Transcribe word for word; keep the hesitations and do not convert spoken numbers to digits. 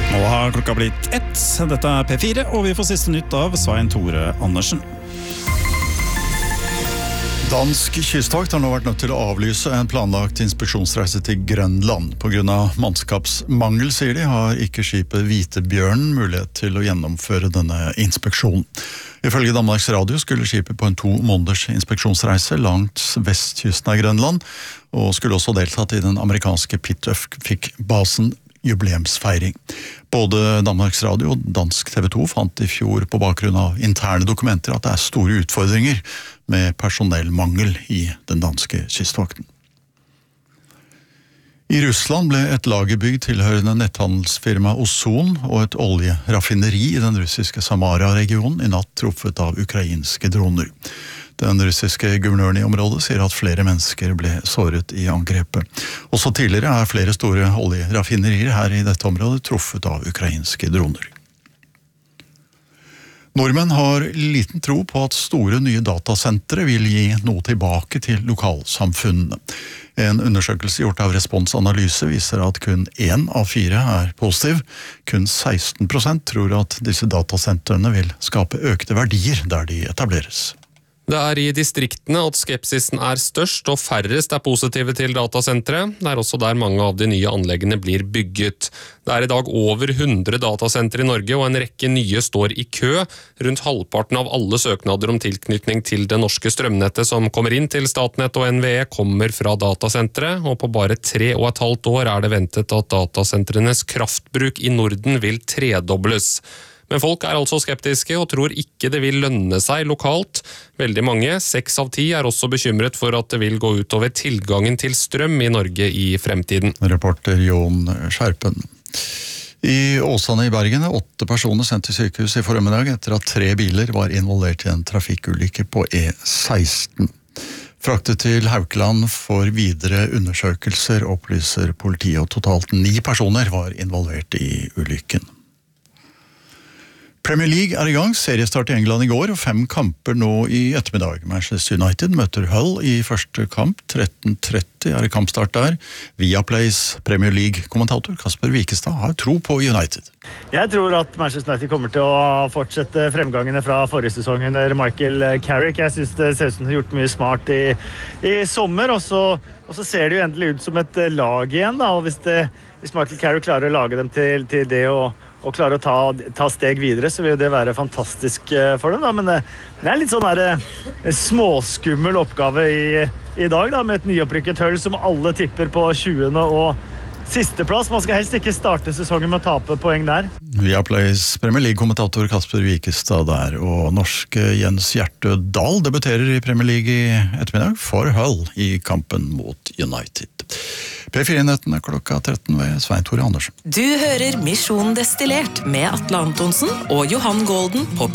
Nå har klokka blitt ett. Dette er P fire, og vi får siste nytt av Svein Tore Andersen. Dansk kystvakt har nå vært nødt til å avlyse en planlagt inspeksjonsreise til Grønland. På grunn av mannskapsmangel, sier de, har ikke skipet Hvitebjørnen mulighet til å gjennomføre denne inspeksjonen. Ifølge Danmarks Radio skulle skipet på en to måneders inspeksjonsreise langs vestkysten av Grønland, og skulle også deltatt i den amerikanske Pituffik-basen jubileumsfeiring. Både Danmarks Radio og Dansk T V to fant i fjor på bakgrunn av interne dokumenter at det er store utfordringer med personellmangel i den danske kystvakten. I Russland ble et lagerbygg tilhørende netthandelsfirma Ozon og et oljeraffineri i den russiske Samara-regionen i natt truffet av ukrainske droner. Den russiske guvernøren i området sier at flere mennesker ble såret i angrepet. Også tidligere er flere store oljeraffinerier her i dette området truffet av ukrainske droner. Nordmenn har liten tro på at store nye datasentre vil gi noe tilbake til lokalsamfunnene. En undersøkelse gjort av responsanalyse viser at kun én av fire er positiv. Kun seksten prosent tror at disse datasentrene vil skape økte verdier der de etableres. Det er i distriktene at skepsisen er størst, og færrest er positive til datasentre. Det er også der mange av de nye anleggene blir bygget. Det er i dag over hundre datasentre i Norge, og en rekke nye står i kø. Rundt halvparten av alle søknader om tilknytning til det norske strømnettet som kommer inn til Statnett og N V E kommer fra datasentre, og på bare tre og et halvt år er det ventet at datasentrenes kraftbruk i Norden vil tredobles. Men folk er altså skeptiske og tror ikke det vil lønne seg lokalt. Veldig mange, seks av ti, er også bekymret for at det vil gå utover tilgangen til strøm i Norge i fremtiden. Reporter Jon Skjerpen. I Åsane i Bergen er åtte personer sendt til sykehus i formiddag etter at tre biler var involvert i en trafikkulykke på E seksten. Fraktet til Haukeland for videre undersøkelser, opplyser politiet, og totalt ni personer var involvert i ulykken. Premier League er i gang, seriestart i England i går, og fem kamper nå i ettermiddag. Manchester United møter Hull i første kamp, tretten tretti er det kampstart der. Viaplays Premier League-kommentator Kasper Wikestad har tro på United. Jeg tror at Manchester United kommer til å fortsette fremgangene fra forrige sesong under Michael Carrick. Jeg synes det ser ut som de har gjort mye smart i, i sommer, og så, og så ser det jo endelig ut som et lag igjen, da. Og hvis, det, hvis Michael Carrick klarer å lage dem til, til det å og klarer å ta, ta steg videre, så vil det være fantastisk for dem. Da. Men det, det er litt sånn der, en småskummel oppgave i, i dag, da, med et nyopprykket Hull som alle tipper på tjuende og sisteplass. Man skal helst ikke starte sesongen med å tape poeng der. Viaplays Premier League-kommentator Kasper Wikestad der, og norske Jens Hjertø Dahl debuterer i Premier League i ettermiddag for Hull i kampen mot United. P fire-nyheten er klokka tretten ved Svein Tore Andersen. Du hører Misjon Destillert med Atle Antonsen og Johan Golden på